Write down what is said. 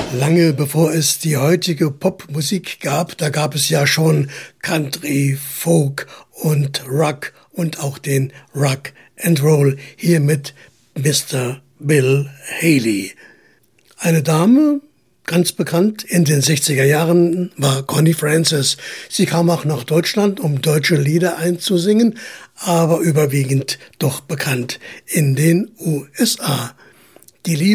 Lange bevor es die heutige Popmusik gab, da gab es ja schon Country, Folk und Rock und auch den Rock and Roll, hier mit Mr. Bill Haley. Eine Dame, ganz bekannt in den 60er Jahren, war Connie Francis. Sie kam auch nach Deutschland, um deutsche Lieder einzusingen, aber überwiegend doch bekannt in den USA. Die Liebe